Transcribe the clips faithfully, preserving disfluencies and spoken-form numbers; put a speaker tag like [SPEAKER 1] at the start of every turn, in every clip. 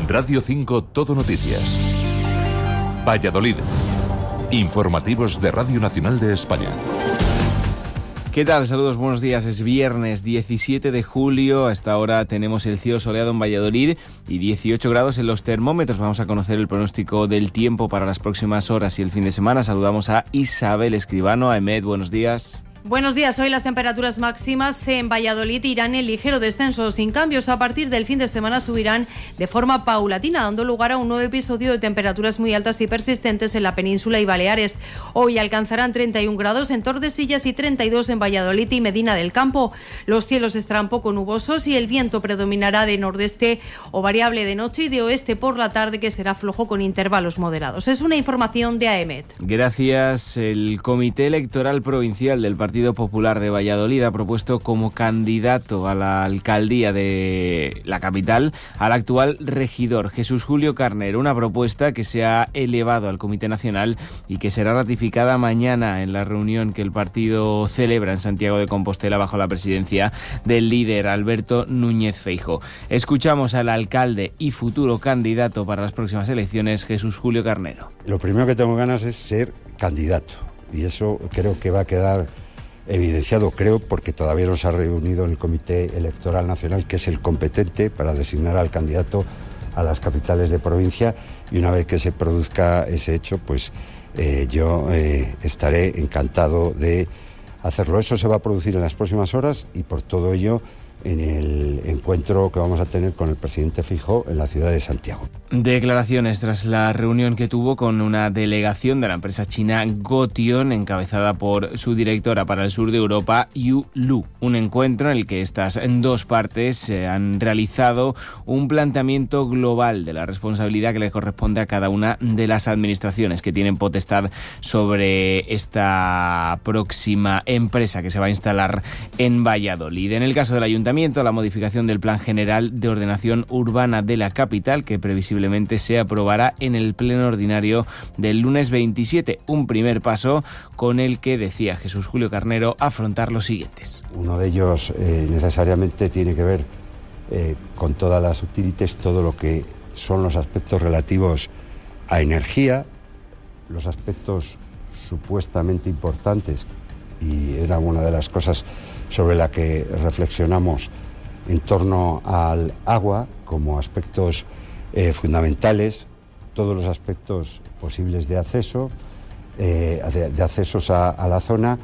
[SPEAKER 1] Radio cinco Todo Noticias. Valladolid. Informativos de Radio Nacional de España.
[SPEAKER 2] ¿Qué tal? Saludos, buenos días. Es viernes diecisiete de julio. A esta hora tenemos el cielo soleado en Valladolid y dieciocho grados en los termómetros. Vamos a conocer el pronóstico del tiempo para las próximas horas y el fin de semana. Saludamos a Isabel Escribano. Ahmed, buenos días.
[SPEAKER 3] Buenos días. Hoy las temperaturas máximas en Valladolid irán en ligero descenso, sin cambios. A partir del fin de semana subirán de forma paulatina, dando lugar a un nuevo episodio de temperaturas muy altas y persistentes en la península y Baleares. Hoy alcanzarán treinta y un grados en Tordesillas y treinta y dos en Valladolid y Medina del Campo. Los cielos estarán poco nubosos y el viento predominará de nordeste o variable de noche y de oeste por la tarde, que será flojo con intervalos moderados. Es una información de A E M E T.
[SPEAKER 2] Gracias. El Comité Electoral Provincial del Partido Partido Popular de Valladolid ha propuesto como candidato a la alcaldía de la capital al actual regidor Jesús Julio Carnero, una propuesta que se ha elevado al Comité Nacional y que será ratificada mañana en la reunión que el partido celebra en Santiago de Compostela bajo la presidencia del líder Alberto Núñez Feijóo. Escuchamos al alcalde y futuro candidato para las próximas elecciones, Jesús Julio Carnero.
[SPEAKER 4] Lo primero que tengo ganas es ser candidato y eso creo que va a quedar evidenciado, creo, porque todavía no se ha reunido en el Comité Electoral Nacional, que es el competente para designar al candidato a las capitales de provincia, y una vez que se produzca ese hecho, pues eh, yo eh, estaré encantado de hacerlo. Eso se va a producir en las próximas horas y por todo ello en el encuentro que vamos a tener con el presidente Feijóo en la ciudad de Santiago.
[SPEAKER 2] Declaraciones tras la reunión que tuvo con una delegación de la empresa china Gotion, encabezada por su directora para el sur de Europa, Yu Lu. Un encuentro en el que estas dos partes eh, han realizado un planteamiento global de la responsabilidad que le corresponde a cada una de las administraciones que tienen potestad sobre esta próxima empresa que se va a instalar en Valladolid. En el caso del ayuntamiento, la modificación del Plan General de Ordenación Urbana de la capital, que previsiblemente se aprobará en el pleno ordinario del lunes veintisiete. Un primer paso con el que, decía Jesús Julio Carnero, afrontar los siguientes.
[SPEAKER 4] Uno de ellos eh, necesariamente tiene que ver eh, con todas las utilities, todo lo que son los aspectos relativos a energía, los aspectos supuestamente importantes, y era una de las cosas sobre la que reflexionamos en torno al agua como aspectos eh, fundamentales, todos los aspectos posibles de acceso, eh, de, de accesos a, a la zona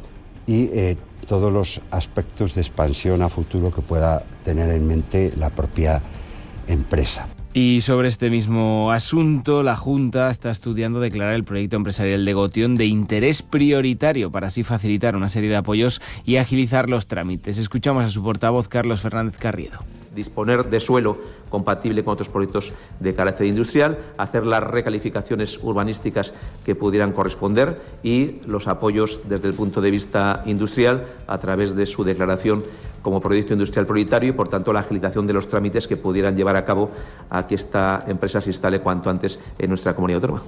[SPEAKER 4] y eh, todos los aspectos de expansión a futuro que pueda tener en mente la propia empresa.
[SPEAKER 2] Y sobre este mismo asunto, la Junta está estudiando declarar el proyecto empresarial de Gotion de interés prioritario para así facilitar una serie de apoyos y agilizar los trámites. Escuchamos a su portavoz, Carlos Fernández Carriedo.
[SPEAKER 5] Disponer de suelo compatible con otros proyectos de carácter industrial, hacer las recalificaciones urbanísticas que pudieran corresponder y los apoyos desde el punto de vista industrial a través de su declaración como proyecto industrial prioritario y, por tanto, la agilización de los trámites que pudieran llevar a cabo a que esta empresa se instale cuanto antes en nuestra comunidad autónoma.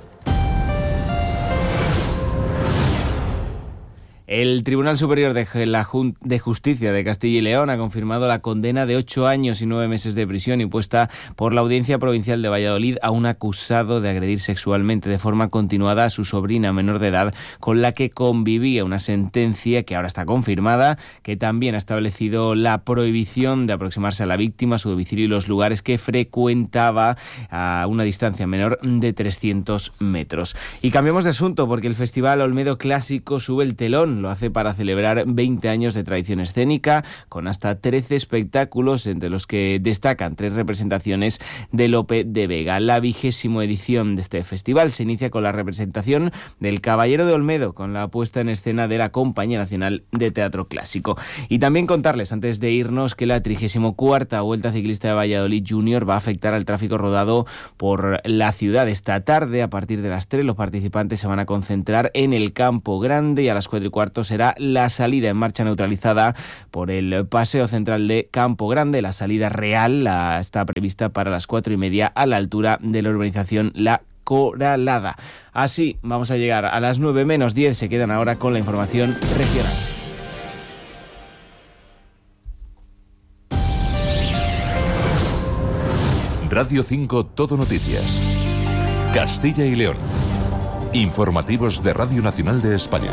[SPEAKER 2] El Tribunal Superior de, la Jun- de Justicia de Castilla y León ha confirmado la condena de ocho años y nueve meses de prisión impuesta por la Audiencia Provincial de Valladolid a un acusado de agredir sexualmente de forma continuada a su sobrina menor de edad con la que convivía. Una sentencia que ahora está confirmada, que también ha establecido la prohibición de aproximarse a la víctima, a su domicilio y los lugares que frecuentaba a una distancia menor de trescientos metros. Y cambiamos de asunto porque el Festival Olmedo Clásico sube el telón. Lo hace para celebrar veinte años de tradición escénica, con hasta trece espectáculos, entre los que destacan tres representaciones de Lope de Vega. La vigésimo edición de este festival se inicia con la representación del Caballero de Olmedo, con la puesta en escena de la Compañía Nacional de Teatro Clásico. Y también contarles, antes de irnos, que la trigésimo cuarta Vuelta Ciclista de Valladolid Junior va a afectar al tráfico rodado por la ciudad. Esta tarde, a partir de las tres, los participantes se van a concentrar en el Campo Grande y a las cuatro y cuarto será la salida en marcha neutralizada por el Paseo Central de Campo Grande. La salida real la está prevista para las cuatro y media a la altura de la urbanización La Coralada. Así vamos a llegar a las nueve menos diez. Se quedan ahora con la información regional.
[SPEAKER 1] Radio cinco Todo Noticias. Castilla y León. Informativos de Radio Nacional de España.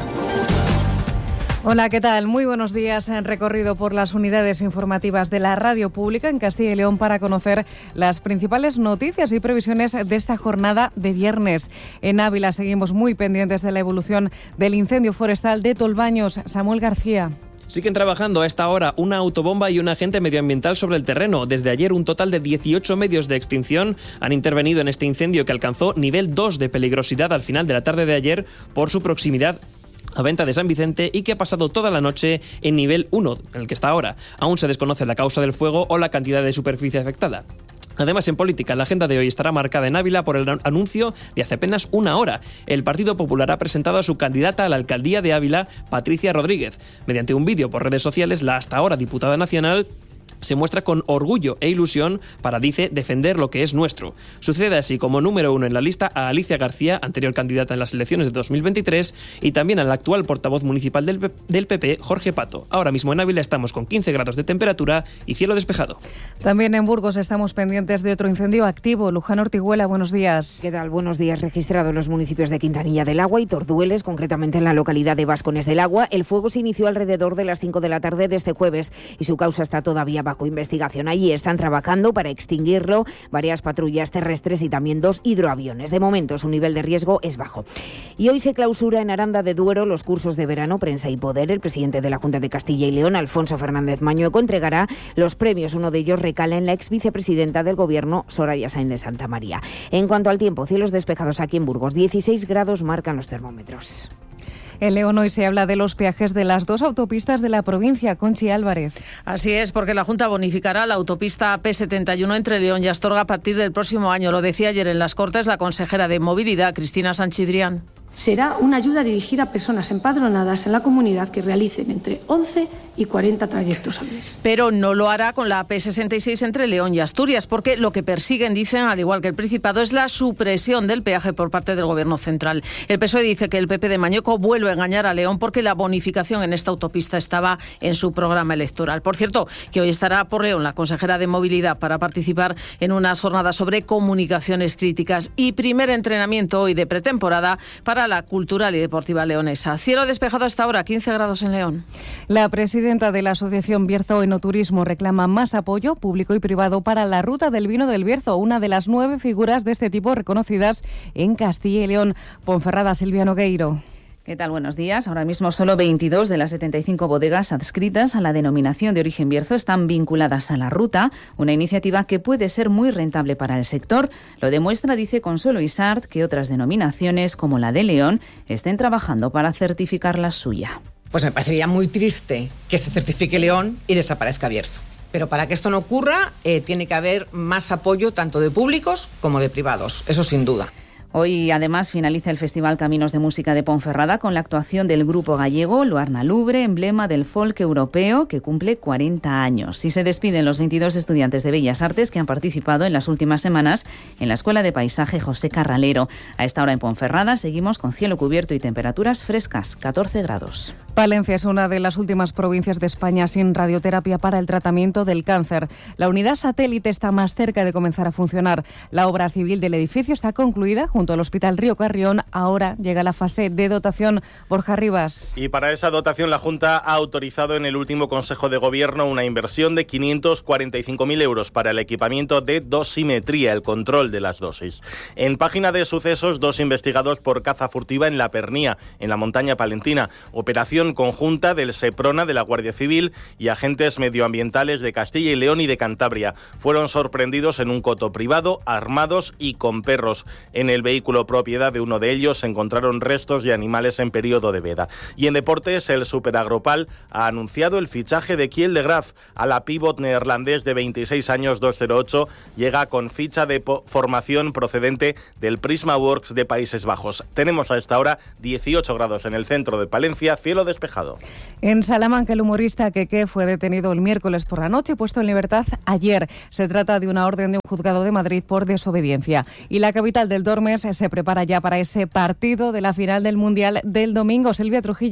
[SPEAKER 6] Hola, ¿qué tal? Muy buenos días. Han recorrido por las unidades informativas de la radio pública en Castilla y León para conocer las principales noticias y previsiones de esta jornada de viernes. En Ávila seguimos muy pendientes de la evolución del incendio forestal de Tolbaños. Samuel García.
[SPEAKER 7] Siguen trabajando a esta hora una autobomba y un agente medioambiental sobre el terreno. Desde ayer un total de dieciocho medios de extinción han intervenido en este incendio que alcanzó nivel dos de peligrosidad al final de la tarde de ayer por su proximidad a Venta de San Vicente y que ha pasado toda la noche en nivel uno, en el que está ahora. Aún se desconoce la causa del fuego o la cantidad de superficie afectada. Además, en política, la agenda de hoy estará marcada en Ávila por el anuncio de hace apenas una hora. El Partido Popular ha presentado a su candidata a la alcaldía de Ávila, Patricia Rodríguez. Mediante un vídeo por redes sociales, la hasta ahora diputada nacional se muestra con orgullo e ilusión para, dice, defender lo que es nuestro. Sucede así como número uno en la lista a Alicia García, anterior candidata en las elecciones de dos mil veintitrés, y también al actual portavoz municipal del P P, Jorge Pato. Ahora mismo en Ávila estamos con quince grados de temperatura y cielo despejado.
[SPEAKER 6] También en Burgos estamos pendientes de otro incendio activo. Luján Ortiguela, buenos días.
[SPEAKER 8] ¿Qué tal? Buenos días. Registrado en los municipios de Quintanilla del Agua y Tordueles, concretamente en la localidad de Vascones del Agua. El fuego se inició alrededor de las cinco de la tarde de este jueves y su causa está todavía bajo investigación. Allí están trabajando para extinguirlo varias patrullas terrestres y también dos hidroaviones. De momento su nivel de riesgo es bajo. Y hoy se clausura en Aranda de Duero los cursos de verano Prensa y Poder. El presidente de la Junta de Castilla y León, Alfonso Fernández Mañueco, entregará los premios. Uno de ellos recala en la ex vicepresidenta del Gobierno, Soraya Sáenz de Santa María. En cuanto al tiempo, cielos despejados aquí en Burgos. dieciséis grados marcan los termómetros.
[SPEAKER 6] En León hoy se habla de los peajes de las dos autopistas de la provincia. Conchi Álvarez.
[SPEAKER 9] Así es, porque la Junta bonificará la autopista P setenta y uno entre León y Astorga a partir del próximo año. Lo decía ayer en las Cortes la consejera de Movilidad, Cristina Sanchidrián.
[SPEAKER 10] Será una ayuda dirigida a personas empadronadas en la comunidad que realicen entre once y cuarenta trayectos al mes.
[SPEAKER 9] Pero no lo hará con la P sesenta y seis entre León y Asturias, porque lo que persiguen, dicen, al igual que el Principado, es la supresión del peaje por parte del Gobierno central. El P S O E dice que el P P de Mañueco vuelve a engañar a León porque la bonificación en esta autopista estaba en su programa electoral. Por cierto, que hoy estará por León la consejera de Movilidad para participar en unas jornadas sobre comunicaciones críticas y primer entrenamiento hoy de pretemporada para la cultural y deportiva leonesa. Cielo despejado hasta ahora, quince grados en León.
[SPEAKER 6] La presidenta de la Asociación Bierzo Enoturismo reclama más apoyo público y privado para la Ruta del Vino del Bierzo, una de las nueve figuras de este tipo reconocidas en Castilla y León. Ponferrada, Silvia Nogueiro.
[SPEAKER 11] ¿Qué tal? Buenos días. Ahora mismo solo veintidós de las setenta y cinco bodegas adscritas a la denominación de origen Bierzo están vinculadas a la ruta, una iniciativa que puede ser muy rentable para el sector. Lo demuestra, dice Consuelo Isart, que otras denominaciones, como la de León, estén trabajando para certificar la suya.
[SPEAKER 12] Pues me parecería muy triste que se certifique León y desaparezca Bierzo. Pero para que esto no ocurra, eh, tiene que haber más apoyo tanto de públicos como de privados, eso sin duda.
[SPEAKER 11] Hoy, además, finaliza el Festival Caminos de Música de Ponferrada con la actuación del grupo gallego Luarna Lubre, emblema del folk europeo, que cumple cuarenta años. Y se despiden los veintidós estudiantes de Bellas Artes que han participado en las últimas semanas en la Escuela de Paisaje José Carralero. A esta hora en Ponferrada seguimos con cielo cubierto y temperaturas frescas, catorce grados.
[SPEAKER 6] Palencia es una de las últimas provincias de España sin radioterapia para el tratamiento del cáncer. La unidad satélite está más cerca de comenzar a funcionar. La obra civil del edificio está concluida junto al Hospital Río Carrión. Ahora llega la fase de dotación. Borja Rivas.
[SPEAKER 13] Y para esa dotación la Junta ha autorizado en el último Consejo de Gobierno una inversión de quinientos cuarenta y cinco mil euros para el equipamiento de dosimetría, el control de las dosis. En página de sucesos, dos investigados por caza furtiva en La Pernía, en la montaña palentina. Operación conjunta del SEPRONA, de la Guardia Civil y agentes medioambientales de Castilla y León y de Cantabria. Fueron sorprendidos en un coto privado, armados y con perros. En el vehículo propiedad de uno de ellos se encontraron restos de animales en periodo de veda. Y en deportes, el Superagropal ha anunciado el fichaje de Kiel de Graaf. A la pívot neerlandés de veintiséis años, doscientos ocho, llega con ficha de formación procedente del Prisma Works de Países Bajos. Tenemos a esta hora dieciocho grados en el centro de Palencia, cielo despejado.
[SPEAKER 6] En Salamanca, el humorista Keke fue detenido el miércoles por la noche y puesto en libertad ayer. Se trata de una orden de un juzgado de Madrid por desobediencia. Y la capital del Dormes se prepara ya para ese partido de la final del Mundial del domingo. Silvia Trujillo.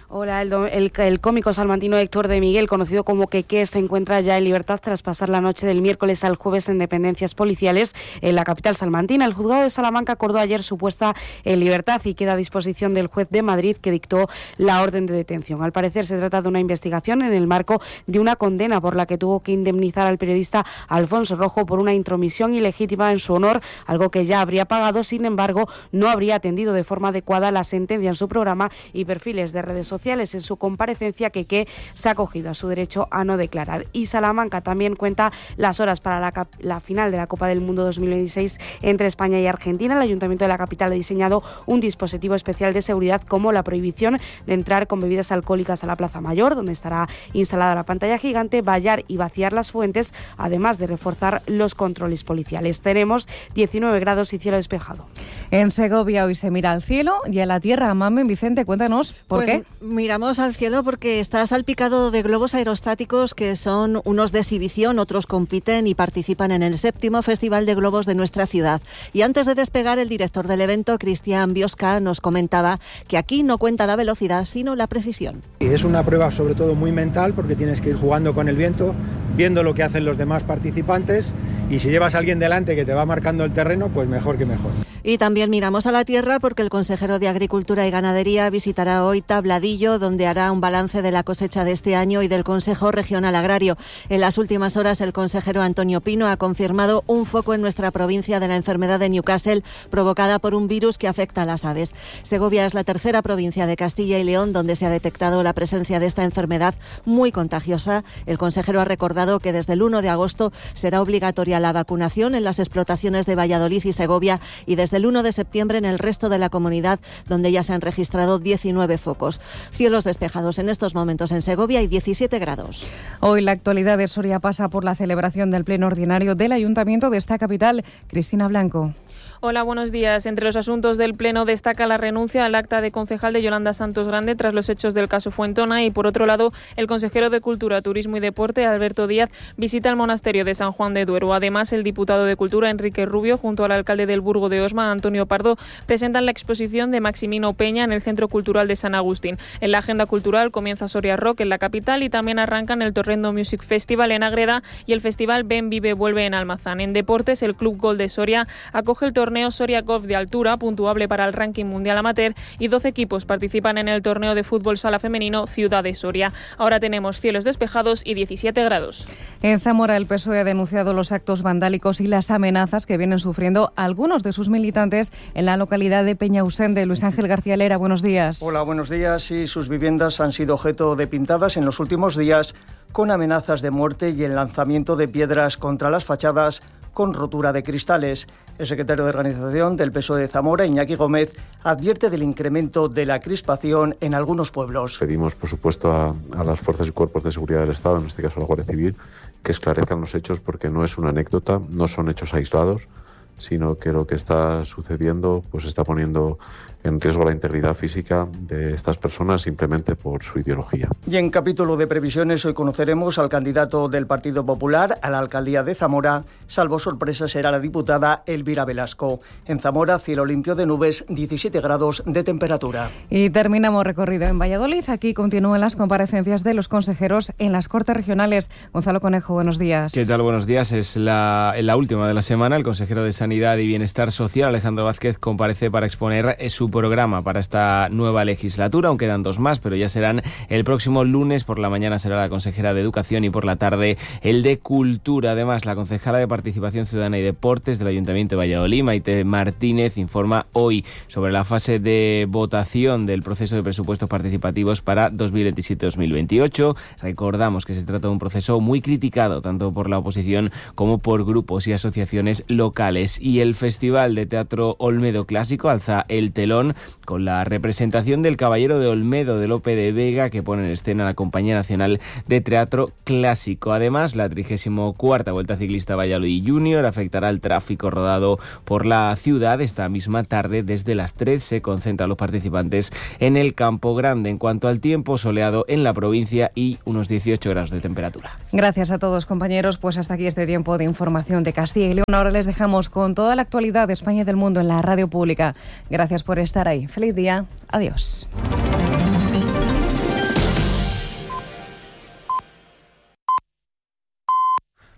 [SPEAKER 14] Hola, el, el, el cómico salmantino Héctor de Miguel, conocido como Keke, se encuentra ya en libertad tras pasar la noche del miércoles al jueves en dependencias policiales en la capital salmantina. El juzgado de Salamanca acordó ayer su puesta en libertad y queda a disposición del juez de Madrid que dictó la orden de detención. Al parecer se trata de una investigación en el marco de una condena por la que tuvo que indemnizar al periodista Alfonso Rojo por una intromisión ilegítima en su honor, algo que ya habría pagado. Sin embargo, no habría atendido de forma adecuada la sentencia en su programa y perfiles de redes sociales. En su comparecencia, Keke se ha acogido a su derecho a no declarar. Y Salamanca también cuenta las horas para la, cap- la final de la Copa del Mundo dos mil veintiséis entre España y Argentina. El Ayuntamiento de la capital ha diseñado un dispositivo especial de seguridad, como la prohibición de entrar con bebidas alcohólicas a la Plaza Mayor, donde estará instalada la pantalla gigante, vallar y vaciar las fuentes, además de reforzar los controles policiales. Tenemos diecinueve grados y cielo despejado.
[SPEAKER 6] En Segovia hoy se mira al cielo y a la tierra. Mamen, Vicente, cuéntanos, ¿por
[SPEAKER 15] pues
[SPEAKER 6] qué?
[SPEAKER 15] Miramos al cielo porque está salpicado de globos aerostáticos, que son unos de exhibición, otros compiten y participan en el séptimo Festival de Globos de nuestra ciudad. Y antes de despegar, el director del evento, Cristian Biosca, nos comentaba que aquí no cuenta la velocidad, sino la precisión.
[SPEAKER 16] Y es una prueba sobre todo muy mental, porque tienes que ir jugando con el viento, viendo lo que hacen los demás participantes, y si llevas a alguien delante que te va marcando el terreno, pues mejor que mejor.
[SPEAKER 15] Y también miramos a la tierra porque el consejero de Agricultura y Ganadería visitará hoy Tabladillo, donde hará un balance de la cosecha de este año y del Consejo Regional Agrario. En las últimas horas, el consejero Antonio Pino ha confirmado un foco en nuestra provincia de la enfermedad de Newcastle, provocada por un virus que afecta a las aves. Segovia es la tercera provincia de Castilla y León donde se ha detectado la presencia de esta enfermedad muy contagiosa. El consejero ha recordado que desde el uno de agosto será obligatoria la vacunación en las explotaciones de Valladolid y Segovia, y desde el uno de septiembre en el resto de la comunidad, donde ya se han registrado diecinueve focos. Cielos despejados en estos momentos en Segovia y diecisiete grados.
[SPEAKER 6] Hoy la actualidad de Soria pasa por la celebración del pleno ordinario del Ayuntamiento de esta capital. Cristina Blanco.
[SPEAKER 17] Hola, buenos días. Entre los asuntos del Pleno destaca la renuncia al acta de concejal de Yolanda Santos Grande tras los hechos del caso Fuentona, y por otro lado, el consejero de Cultura, Turismo y Deporte, Alberto Díaz, visita el monasterio de San Juan de Duero. Además, el diputado de Cultura, Enrique Rubio, junto al alcalde del Burgo de Osma, Antonio Pardo, presentan la exposición de Maximino Peña en el Centro Cultural de San Agustín. En la agenda cultural comienza Soria Rock en la capital y también arrancan el Torrendo Music Festival en Ágreda y el Festival Ven, Vive, Vuelve en Almazán. En deportes, el Club Gol de Soria acoge el torneo Soria Golf de altura, puntuable para el ranking mundial amateur, y doce equipos participan en el torneo de fútbol sala femenino Ciudad de Soria. Ahora tenemos cielos despejados y diecisiete grados.
[SPEAKER 6] En Zamora, el P S O E ha denunciado los actos vandálicos y las amenazas que vienen sufriendo algunos de sus militantes en la localidad de Peñausende. Luis Ángel García Lera, buenos días.
[SPEAKER 18] Hola, buenos días. Sí, sus viviendas han sido objeto de pintadas en los últimos días, con amenazas de muerte y el lanzamiento de piedras contra las fachadas con rotura de cristales. El secretario de Organización del P S O E de Zamora, Iñaki Gómez, advierte del incremento de la crispación en algunos pueblos.
[SPEAKER 19] Pedimos, por supuesto, a, a las fuerzas y cuerpos de seguridad del Estado, en este caso a la Guardia Civil, que esclarezcan los hechos, porque no es una anécdota, no son hechos aislados, sino que lo que está sucediendo pues está poniendo en riesgo la integridad física de estas personas simplemente por su ideología.
[SPEAKER 18] Y en capítulo de previsiones, hoy conoceremos al candidato del Partido Popular a la alcaldía de Zamora. Salvo sorpresa, será la diputada Elvira Velasco. En Zamora, cielo limpio de nubes, diecisiete grados de temperatura.
[SPEAKER 6] Y terminamos recorrido en Valladolid. Aquí continúan las comparecencias de los consejeros en las Cortes Regionales. Gonzalo Conejo, buenos días.
[SPEAKER 2] ¿Qué tal? Buenos días. Es la, la última de la semana. El consejero de Sanidad y Bienestar Social, Alejandro Vázquez, comparece para exponer su programa para esta nueva legislatura. Aún quedan dos más, pero ya serán el próximo lunes. Por la mañana será la consejera de Educación y por la tarde el de Cultura. Además, la concejala de Participación Ciudadana y Deportes del Ayuntamiento de Valladolid, Maite Martínez, informa hoy sobre la fase de votación del proceso de presupuestos participativos para dos mil veintisiete dos mil veintiocho. Recordamos que se trata de un proceso muy criticado tanto por la oposición como por grupos y asociaciones locales. Y el Festival de Teatro Olmedo Clásico alza el telón con la representación del Caballero de Olmedo de Lope de Vega, que pone en escena la Compañía Nacional de Teatro Clásico. Además, la trigésima cuarta Vuelta Ciclista Valladolid Junior afectará el tráfico rodado por la ciudad. Esta misma tarde, desde las tres, se concentran los participantes en el Campo Grande. En cuanto al tiempo, soleado en la provincia y unos dieciocho grados de temperatura.
[SPEAKER 6] Gracias a todos, compañeros. Pues hasta aquí este tiempo de información de Castilla y León. Ahora les dejamos con toda la actualidad de España y del mundo en la radio pública. Gracias por estar ahí. Feliz día. Adiós.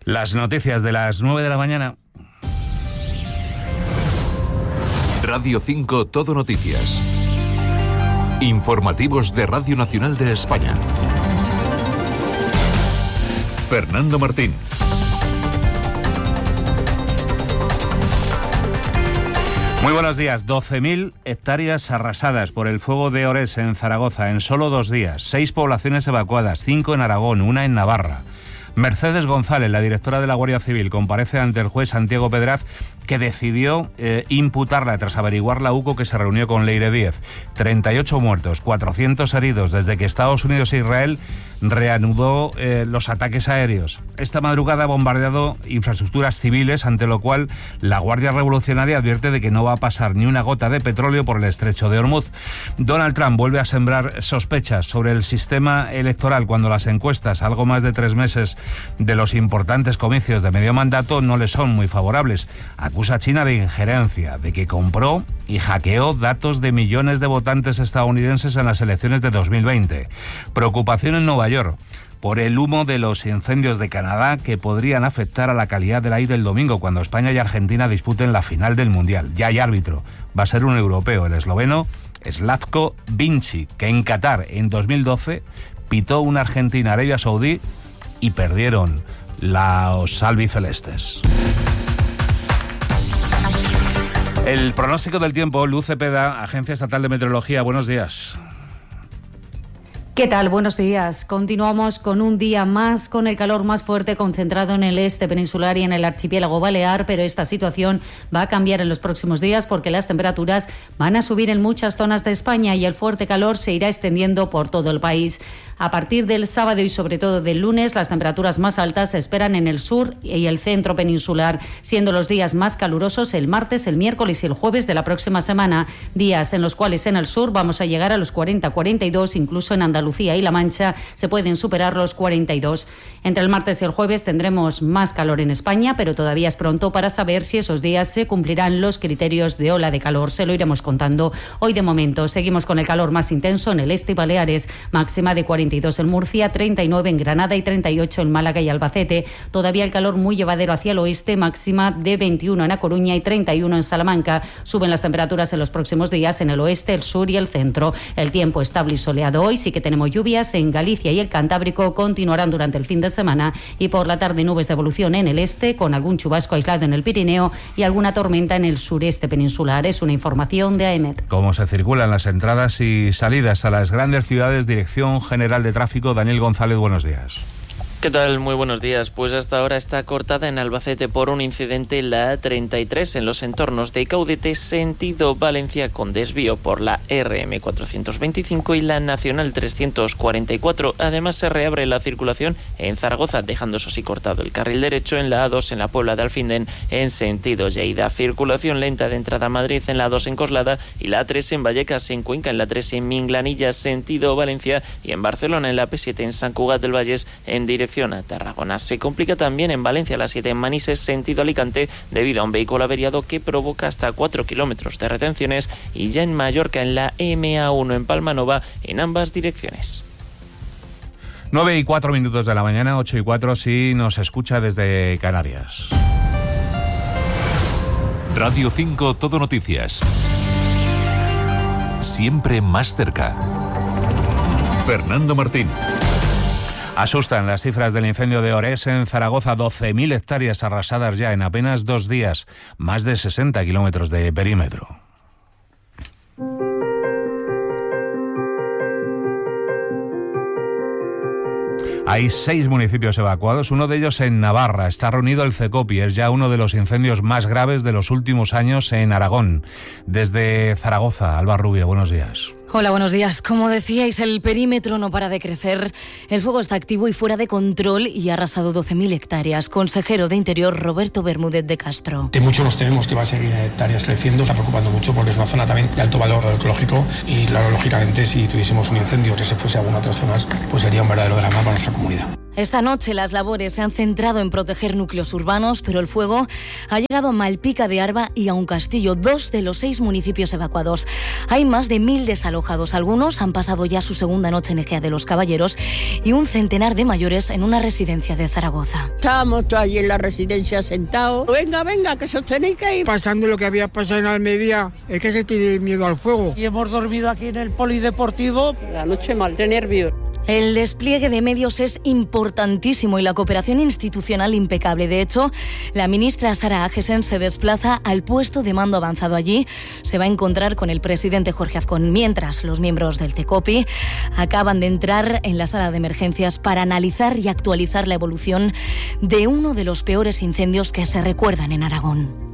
[SPEAKER 20] Las noticias de las nueve de la mañana.
[SPEAKER 1] Radio cinco Todo Noticias. Informativos de Radio Nacional de España. Fernando Martín.
[SPEAKER 20] Muy buenos días. doce mil hectáreas arrasadas por el fuego de Orés en Zaragoza en solo dos días. Seis poblaciones evacuadas, cinco en Aragón, una en Navarra. Mercedes González, la directora de la Guardia Civil, comparece ante el juez Santiago Pedraz, que decidió eh, imputarla tras averiguar la U C O que se reunió con Leire Díez. treinta y ocho muertos, cuatrocientos heridos desde que Estados Unidos e Israel reanudó eh, los ataques aéreos. Esta madrugada ha bombardeado infraestructuras civiles, ante lo cual la Guardia Revolucionaria advierte de que no va a pasar ni una gota de petróleo por el estrecho de Hormuz. Donald Trump vuelve a sembrar sospechas sobre el sistema electoral cuando las encuestas, algo más de tres meses de los importantes comicios de medio mandato, no le son muy favorables. Acusa a China de injerencia, de que compró y hackeó datos de millones de votantes estadounidenses en las elecciones de dos mil veinte. Preocupación en Nueva York por el humo de los incendios de Canadá que podrían afectar a la calidad del aire el domingo, cuando España y Argentina disputen la final del Mundial. Ya hay árbitro, va a ser un europeo, el esloveno Slavko Vinci, que en Qatar en dos mil doce pitó una Argentina-Arabia Saudí y perdieron los albicelestes. El pronóstico del tiempo, Luz Cepeda, Agencia Estatal de Meteorología. Buenos días.
[SPEAKER 21] ¿Qué tal? Buenos días. Continuamos con un día más con el calor más fuerte concentrado en el este peninsular y en el archipiélago balear, pero esta situación va a cambiar en los próximos días porque las temperaturas van a subir en muchas zonas de España y el fuerte calor se irá extendiendo por todo el país. A partir del sábado y sobre todo del lunes, las temperaturas más altas se esperan en el sur y el centro peninsular, siendo los días más calurosos el martes, el miércoles y el jueves de la próxima semana, días en los cuales en el sur vamos a llegar a los cuarenta a cuarenta y dos, incluso en Andalucía y La Mancha se pueden superar los cuarenta y dos. Entre el martes y el jueves tendremos más calor en España, pero todavía es pronto para saber si esos días se cumplirán los criterios de ola de calor. Se lo iremos contando. Hoy de momento seguimos con el calor más intenso en el este y Baleares, máxima de cuarenta y dos en Murcia, treinta y nueve en Granada y treinta y ocho en Málaga y Albacete. Todavía el calor muy llevadero hacia el oeste, máxima de veintiuno en A Coruña y treinta y uno en Salamanca. Suben las temperaturas en los próximos días en el oeste, el sur y el centro. El tiempo estable y soleado hoy, sí que tenemos lluvias en Galicia y el Cantábrico, continuarán durante el fin de semana y por la tarde nubes de evolución en el este, con algún chubasco aislado en el Pirineo y alguna tormenta en el sureste peninsular. Es una información de A E M E T.
[SPEAKER 20] ¿Cómo se circulan las entradas y salidas a las grandes ciudades? Dirección General de Tráfico, Daniel González, buenos días.
[SPEAKER 22] ¿Qué tal? Muy buenos días. Pues hasta ahora está cortada en Albacete por un incidente la A treinta y tres en los entornos de Caudete, sentido Valencia, con desvío por la R M cuatrocientos veinticinco y la Nacional trescientos cuarenta y cuatro. Además, se reabre la circulación en Zaragoza, dejando eso sí cortado el carril derecho en la A dos en la Puebla de Alfindén en sentido Lleida. Circulación lenta de entrada a Madrid en la A dos en Coslada y la A tres en Vallecas, en Cuenca, en la tres en Minglanilla, sentido Valencia, y en Barcelona en la P siete en Sant Cugat del Vallès en dirección a Tarragona. Se complica también en Valencia la siete en Manises, sentido Alicante, debido a un vehículo averiado que provoca hasta cuatro kilómetros de retenciones, y ya en Mallorca en la M A uno en Palmanova en ambas direcciones.
[SPEAKER 20] nueve y cuatro minutos de la mañana, ocho y cuatro si nos escucha desde Canarias.
[SPEAKER 1] Radio cinco Todo Noticias. Siempre más cerca. Fernando Martín.
[SPEAKER 20] Asustan las cifras del incendio de Orés en Zaragoza. doce mil hectáreas arrasadas ya en apenas dos días. Más de sesenta kilómetros de perímetro. Hay seis municipios evacuados, uno de ellos en Navarra. Está reunido el CECOPI, es ya uno de los incendios más graves de los últimos años en Aragón. Desde Zaragoza, Alba Rubio, buenos días.
[SPEAKER 23] Hola, buenos días. Como decíais, el perímetro no para de crecer. El fuego está activo y fuera de control y ha arrasado doce mil hectáreas. Consejero de Interior, Roberto Bermúdez de Castro.
[SPEAKER 24] De mucho nos tememos que va a seguir hectáreas creciendo. Está preocupando mucho porque es una zona también de alto valor ecológico y, claro, lógicamente, si tuviésemos un incendio que se fuese a algunas otras zonas, pues sería un verdadero drama para nuestra comunidad.
[SPEAKER 23] Esta noche las labores se han centrado en proteger núcleos urbanos, pero el fuego ha llegado a Malpica de Arba y a Un Castillo, dos de los seis municipios evacuados. Hay más de mil desalojados desalojados. Algunos han pasado ya su segunda noche en Ejea de los Caballeros y un centenar de mayores en una residencia de Zaragoza.
[SPEAKER 3] Estábamos todos allí en la residencia sentados. Venga, venga, que se os tenéis que ir.
[SPEAKER 4] Pasando lo que había pasado en Almería, es que se tiene miedo al fuego.
[SPEAKER 5] Y hemos dormido aquí en el polideportivo.
[SPEAKER 7] La noche mal, de nervios.
[SPEAKER 23] El despliegue de medios es importantísimo y la cooperación institucional impecable. De hecho, la ministra Sara Agesen se desplaza al puesto de mando avanzado. Allí se va a encontrar con el presidente Jorge Azcón, mientras los miembros del CECOPI acaban de entrar en la sala de emergencias para analizar y actualizar la evolución de uno de los peores incendios que se recuerdan en Aragón.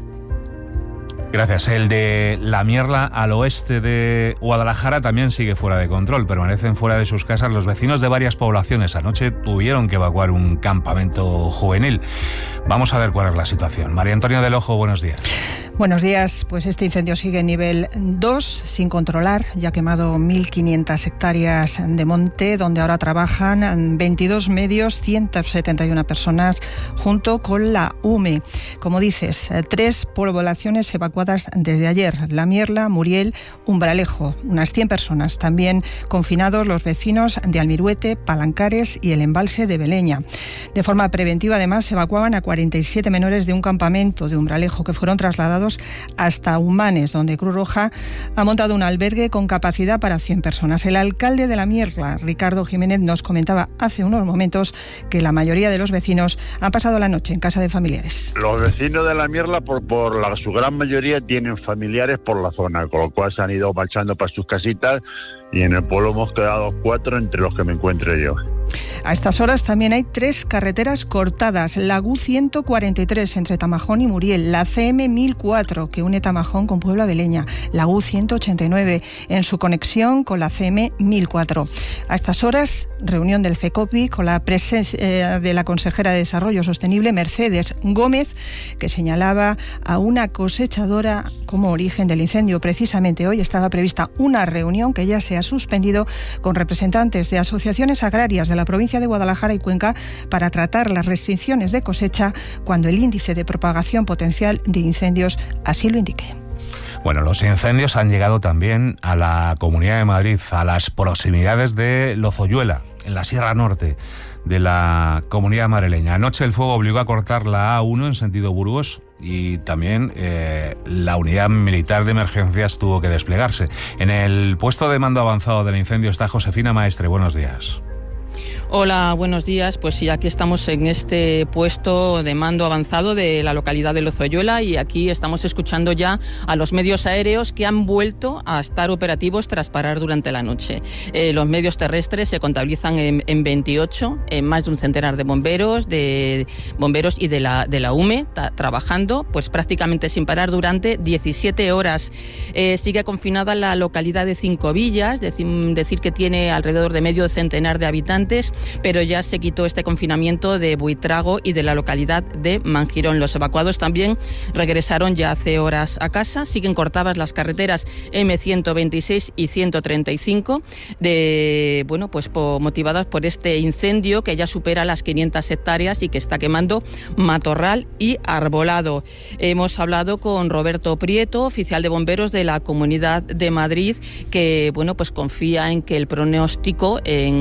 [SPEAKER 20] Gracias. El de La Mierla, al oeste de Guadalajara, también sigue fuera de control. Permanecen fuera de sus casas los vecinos de varias poblaciones. Anoche tuvieron que evacuar un campamento juvenil. Vamos a ver cuál es la situación. María Antonia del Ojo, buenos días.
[SPEAKER 25] Buenos días. Pues este incendio sigue en nivel dos, sin controlar. Ya ha quemado mil quinientas hectáreas de monte, donde ahora trabajan veintidós medios, ciento setenta y una personas, junto con la U M E. Como dices, tres poblaciones evacuadas desde ayer: La Mierla, Muriel, Umbralejo. Unas cien personas. También confinados los vecinos de Almiruete, Palancares y el embalse de Beleña. De forma preventiva, además, se evacuaban a cuarenta y siete menores de un campamento de Umbralejo que fueron trasladados hasta Humanes, donde Cruz Roja ha montado un albergue con capacidad para cien personas. El alcalde de La Mierla, Ricardo Jiménez, nos comentaba hace unos momentos que la mayoría de los vecinos han pasado la noche en casa de familiares.
[SPEAKER 26] Los vecinos de La Mierla, por, por la, su gran mayoría, tienen familiares por la zona, con lo cual se han ido marchando para sus casitas, y en el pueblo hemos quedado cuatro, entre los que me encuentro yo.
[SPEAKER 25] A estas horas también hay tres carreteras cortadas: la U ciento cuarenta y tres entre Tamajón y Muriel, la C M mil cuatro que une Tamajón con Puebla de Leña, la U ciento ochenta y nueve en su conexión con la C M mil cuatro. A estas horas, reunión del CECOPI con la presencia de la consejera de Desarrollo Sostenible, Mercedes Gómez, que señalaba a una cosechadora como origen del incendio. Precisamente hoy estaba prevista una reunión que ya se ha suspendido con representantes de asociaciones agrarias de la provincia de Guadalajara y Cuenca para tratar las restricciones de cosecha cuando el índice de propagación potencial de incendios así lo indique.
[SPEAKER 20] Bueno, los incendios han llegado también a la Comunidad de Madrid, a las proximidades de Lozoyuela, en la Sierra Norte de la Comunidad madrileña. Anoche el fuego obligó a cortar la A uno en sentido Burgos y también eh, la unidad militar de emergencias tuvo que desplegarse. En el puesto de mando avanzado del incendio está Josefina Maestre. Buenos días.
[SPEAKER 27] Hola, buenos días. Pues sí, aquí estamos en este puesto de mando avanzado de la localidad de Lozoyuela y aquí estamos escuchando ya a los medios aéreos que han vuelto a estar operativos tras parar durante la noche. Eh, los medios terrestres se contabilizan en, en veintiocho, en más de un centenar de bomberos, de bomberos y de la, de la U M E ta, trabajando pues prácticamente sin parar durante diecisiete horas. Eh, sigue confinada la localidad de Cinco Villas, decir, decir que tiene alrededor de medio centenar de habitantes, pero ya se quitó este confinamiento de Buitrago y de la localidad de Mangirón. Los evacuados también regresaron ya hace horas a casa. Siguen cortadas las carreteras eme ciento veintiséis y ciento treinta y cinco, de, bueno, pues por, motivadas por este incendio que ya supera las quinientas hectáreas y que está quemando matorral y arbolado. Hemos hablado con Roberto Prieto, oficial de bomberos de la Comunidad de Madrid, que bueno, pues confía en que el pronóstico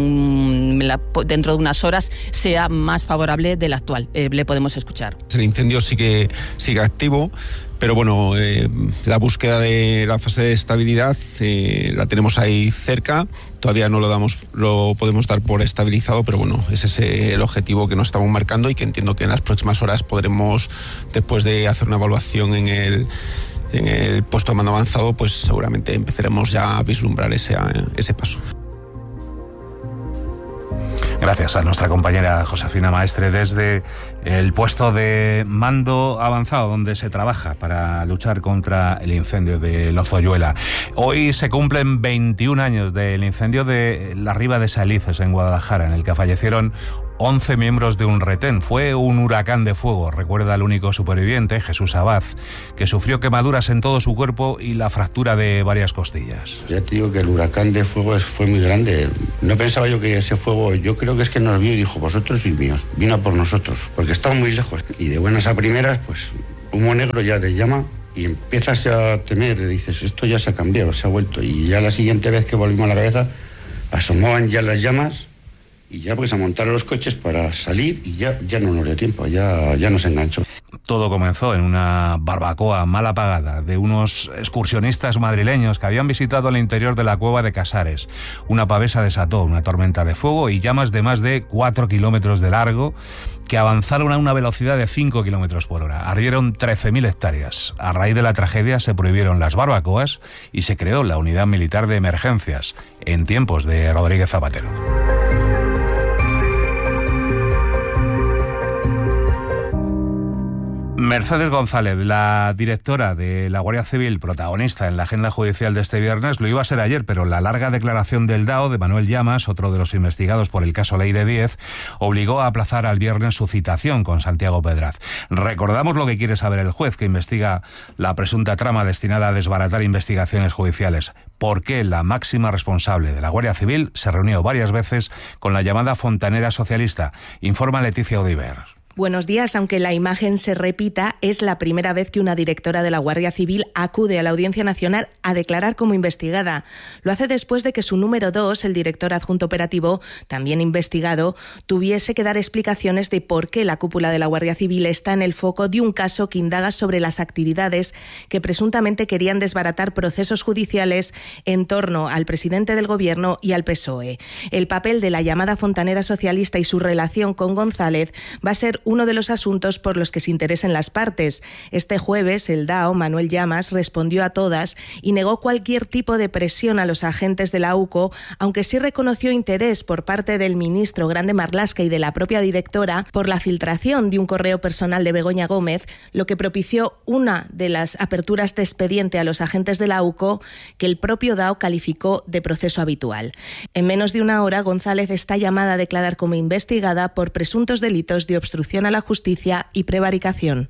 [SPEAKER 27] en la dentro de unas horas sea más favorable del actual. Eh, le podemos escuchar.
[SPEAKER 28] El incendio sigue, sigue activo, pero bueno, eh, la búsqueda de la fase de estabilidad eh, la tenemos ahí cerca. Todavía no lo damos, lo podemos dar por estabilizado, pero bueno, ese es el objetivo que nos estamos marcando y que entiendo que en las próximas horas podremos, después de hacer una evaluación en el en el puesto de mando avanzado, pues seguramente empezaremos ya a vislumbrar ese, ese paso.
[SPEAKER 20] Gracias a nuestra compañera Josefina Maestre desde el puesto de mando avanzado donde se trabaja para luchar contra el incendio de Lozoyuela. Hoy se cumplen veintiún años del incendio de la Riba de Salices en Guadalajara, en el que fallecieron once miembros de un retén. Fue un huracán de fuego, recuerda el único superviviente, Jesús Abad, que sufrió quemaduras en todo su cuerpo y la fractura de varias costillas.
[SPEAKER 29] Ya te digo que el huracán de fuego fue muy grande. No pensaba yo que ese fuego, yo creo que es que nos vio y dijo, vosotros sois míos, vino a por nosotros, porque estaba muy lejos. Y de buenas a primeras, pues humo negro ya de llama, y empiezas a temer, dices, esto ya se ha cambiado, se ha vuelto. Y ya la siguiente vez que volvimos a la cabeza, asomaban ya las llamas y ya pues a montar los coches para salir y ya, ya no nos dio tiempo, ya, ya nos enganchó.
[SPEAKER 20] Todo comenzó en una barbacoa mal apagada de unos excursionistas madrileños que habían visitado el interior de la cueva de Casares. Una pavesa desató una tormenta de fuego y llamas de más de cuatro kilómetros de largo que avanzaron a una velocidad de cinco kilómetros por hora. Ardieron trece mil hectáreas. A raíz de la tragedia se prohibieron las barbacoas y se creó la Unidad Militar de Emergencias en tiempos de Rodríguez Zapatero. Mercedes González, la directora de la Guardia Civil, protagonista en la agenda judicial de este viernes, lo iba a ser ayer, pero la larga declaración del D A O, de Manuel Llamas, otro de los investigados por el caso Ley de diez, obligó a aplazar al viernes su citación con Santiago Pedraz. Recordamos lo que quiere saber el juez que investiga la presunta trama destinada a desbaratar investigaciones judiciales. ¿Por qué la máxima responsable de la Guardia Civil se reunió varias veces con la llamada fontanera socialista? Informa Leticia Odiver.
[SPEAKER 7] Buenos días. Aunque la imagen se repita, es la primera vez que una directora de la Guardia Civil acude a la Audiencia Nacional a declarar como investigada. Lo hace después de que su número dos, el director adjunto operativo, también investigado, tuviese que dar explicaciones de por qué la cúpula de la Guardia Civil está en el foco de un caso que indaga sobre las actividades que presuntamente querían desbaratar procesos judiciales en torno al presidente del Gobierno y al P S O E. El papel de la llamada fontanera socialista y su relación con González va a ser uno de los asuntos por los que se interesen las partes. Este jueves, el D A O, Manuel Llamas, respondió a todas y negó cualquier tipo de presión a los agentes de la U C O, aunque sí reconoció interés por parte del ministro Grande Marlaska y de la propia directora por la filtración de un correo personal de Begoña Gómez, lo que propició una de las aperturas de expediente a los agentes de la U C O que el propio D A O calificó de proceso habitual. En menos de una hora, González está llamada a declarar como investigada por presuntos delitos de obstrucción a la justicia y prevaricación.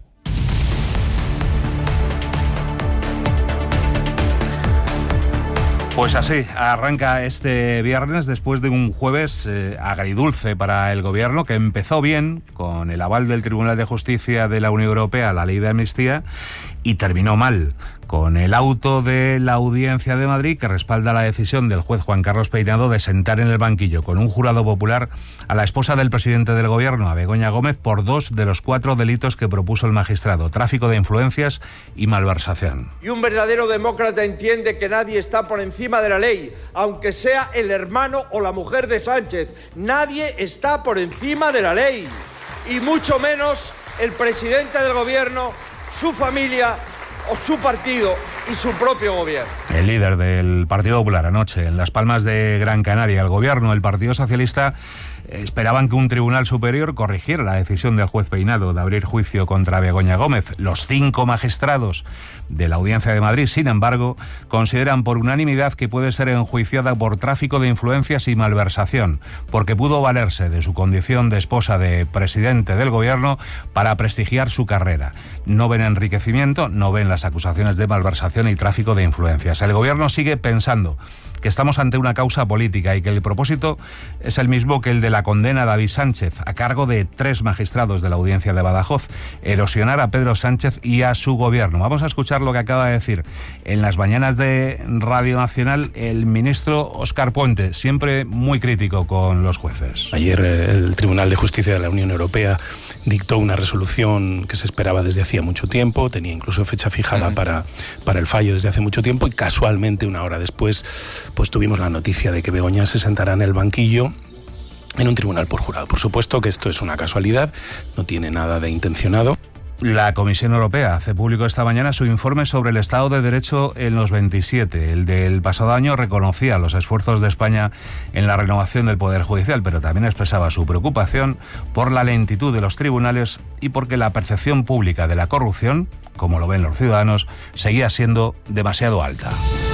[SPEAKER 20] Pues así, arranca este viernes después de un jueves eh, agridulce para el Gobierno, que empezó bien con el aval del Tribunal de Justicia de la Unión Europea a la ley de amnistía y terminó mal con el auto de la Audiencia de Madrid que respalda la decisión del juez Juan Carlos Peinado de sentar en el banquillo con un jurado popular a la esposa del presidente del Gobierno, a Begoña Gómez, por dos de los cuatro delitos que propuso el magistrado: tráfico de influencias y malversación.
[SPEAKER 8] Y un verdadero demócrata entiende que nadie está por encima de la ley, aunque sea el hermano o la mujer de Sánchez. Nadie está por encima de la ley, y mucho menos el presidente del Gobierno, su familia o su partido y su propio gobierno.
[SPEAKER 20] El líder del Partido Popular anoche en Las Palmas de Gran Canaria, el Gobierno, el Partido Socialista, esperaban que un tribunal superior corrigiera la decisión del juez Peinado de abrir juicio contra Begoña Gómez. Los cinco magistrados de la Audiencia de Madrid, sin embargo, consideran por unanimidad que puede ser enjuiciada por tráfico de influencias y malversación, porque pudo valerse de su condición de esposa de presidente del Gobierno para prestigiar su carrera. No ven enriquecimiento, no ven las acusaciones de malversación y tráfico de influencias. El Gobierno sigue pensando que estamos ante una causa política y que el propósito es el mismo que el de la condena a David Sánchez, a cargo de tres magistrados de la Audiencia de Badajoz: erosionar a Pedro Sánchez y a su gobierno. Vamos a escuchar lo que acaba de decir en las mañanas de Radio Nacional el ministro Óscar Puente, siempre muy crítico con los jueces.
[SPEAKER 24] Ayer el Tribunal de Justicia de la Unión Europea dictó una resolución que se esperaba desde hacía mucho tiempo, tenía incluso fecha fijada uh-huh. para, para el fallo desde hace mucho tiempo, y casualmente una hora después pues tuvimos la noticia de que Begoña se sentará en el banquillo en un tribunal por jurado. Por supuesto que esto es una casualidad, no tiene nada de intencionado.
[SPEAKER 20] La Comisión Europea hace público esta mañana su informe sobre el Estado de Derecho en los veintisiete. El del pasado año reconocía los esfuerzos de España en la renovación del Poder Judicial, pero también expresaba su preocupación por la lentitud de los tribunales y porque la percepción pública de la corrupción, como lo ven los ciudadanos, seguía siendo demasiado alta.